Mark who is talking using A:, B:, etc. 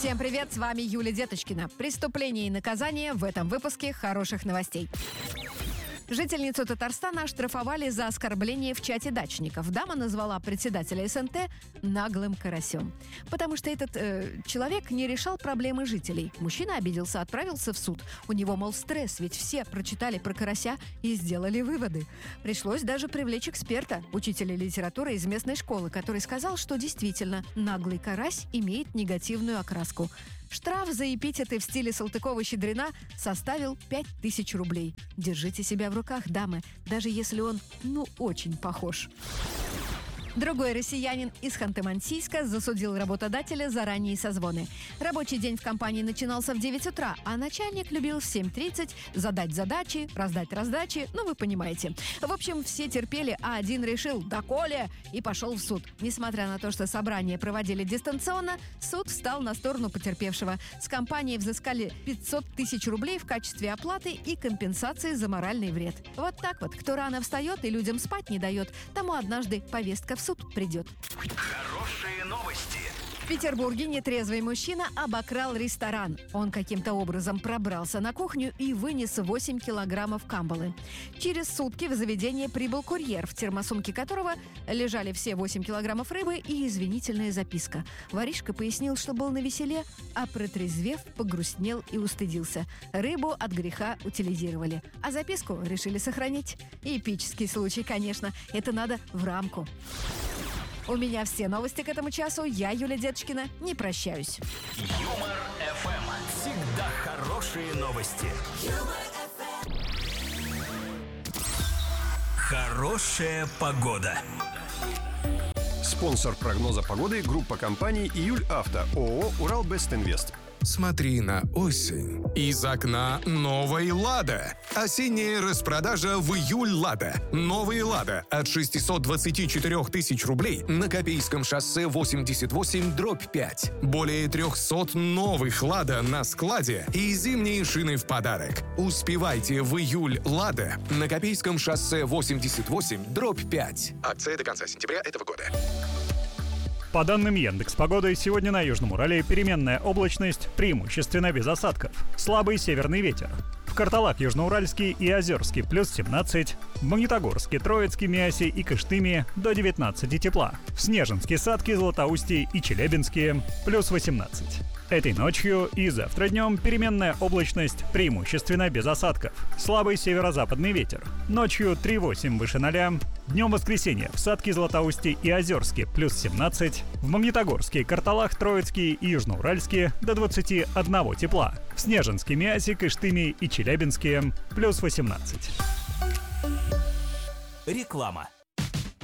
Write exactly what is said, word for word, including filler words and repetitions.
A: Всем привет, с вами Юлия Деточкина. Преступление и наказание в этом выпуске хороших новостей. Жительницу Татарстана оштрафовали за оскорбление в чате дачников. Дама назвала председателя эс эн тэ наглым карасем. Потому что этот э, человек не решал проблемы жителей. Мужчина обиделся, отправился в суд. У него, мол, стресс, ведь все прочитали про карася и сделали выводы. Пришлось даже привлечь эксперта, учителя литературы из местной школы, который сказал, что действительно наглый карась имеет негативную окраску. Штраф за эпитеты в стиле Салтыкова-Щедрина составил пять тысяч рублей. Держите себя в руках, дамы, даже если он, ну, очень похож. Другой россиянин из Ханты-Мансийска засудил работодателя за ранние созвоны. Рабочий день в компании начинался в девять утра, а начальник любил в семь тридцать задать задачи, раздать раздачи, ну вы понимаете. В общем, все терпели, а один решил «доколе» и пошел в суд. Несмотря на то, что собрания проводили дистанционно, суд встал на сторону потерпевшего. С компании взыскали пятьсот тысяч рублей в качестве оплаты и компенсации за моральный вред. Вот так вот, кто рано встает и людям спать не дает, тому однажды повестка в суд придет.
B: Хорошие новости.
A: В Петербурге нетрезвый мужчина обокрал ресторан. Он каким-то образом пробрался на кухню и вынес восемь килограммов камбалы. Через сутки в заведение прибыл курьер, в термосумке которого лежали все восемь килограммов рыбы и извинительная записка. Воришка пояснил, что был навеселе, а протрезвев, погрустнел и устыдился. Рыбу от греха утилизировали, а записку решили сохранить. Эпический случай, конечно. Это надо в рамку. У меня все новости к этому часу. Я, Юлия Деточкина, не прощаюсь.
B: Юмор эф эм. Всегда хорошие новости. Хорошая погода.
C: Спонсор прогноза погоды — группа компаний «Июль Авто», ООО «Уралбестинвест».
D: Смотри на осень. Из окна новой «Лада». Осенняя распродажа в июль «Лада». Новые «Лада» от шестьсот двадцать четыре тысяч рублей на Копейском шоссе восемьдесят восемь дробь пять. Более трехсот новых «Лада» на складе и зимние шины в подарок. Успевайте в июль «Лада» на Копейском шоссе восемьдесят восемь дробь пять. Акция до конца сентября этого года.
E: По данным Яндекс.Погоды, сегодня на Южном Урале переменная облачность, преимущественно без осадков. Слабый северный ветер. В Карталах, Южноуральске и Озерске плюс семнадцать, в Магнитогорске, Троицке, Миасе и Кыштыме до девятнадцати тепла. В Снежинске, Сатке, Златоусте и Челябинске плюс восемнадцать. Этой ночью и завтра днем переменная облачность, преимущественно без осадков. Слабый северо-западный ветер. Ночью три восемь выше ноля. Днем воскресенье в Сатке, Златоусте и Озерске плюс семнадцать. В Магнитогорске, Карталах, Троицке и Южноуральске до двадцати одного тепла. В Снежинске, Миасе, Кыштыме и Челябинске плюс восемнадцать.
B: Реклама.